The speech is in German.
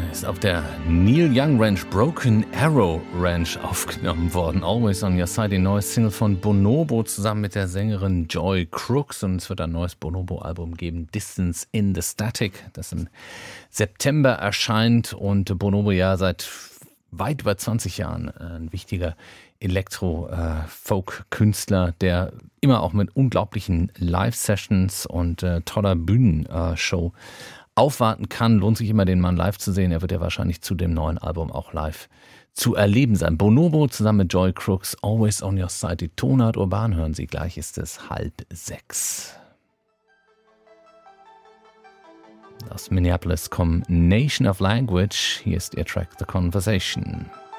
ist auf der Neil Young Ranch Broken Arrow Ranch aufgenommen worden. Always on Your Side, die neue Single von Bonobo zusammen mit der Sängerin Joy Crooks. Und es wird ein neues Bonobo-Album geben, Distance in the Static, das im September erscheint. Und Bonobo ja seit weit über 20 Jahren ein wichtiger Elektro-Folk-Künstler, der immer auch mit unglaublichen Live-Sessions und toller Bühnenshow aufwarten kann. Lohnt sich immer, den Mann live zu sehen. Er wird ja wahrscheinlich zu dem neuen Album auch live zu erleben sein. Bonobo zusammen mit Joy Crooks, Always on Your Side. Die Tonart Urban hören Sie. Gleich ist es 5:30. Aus Minneapolis kommen Nation of Language. Hier ist ihr Track The Conversation.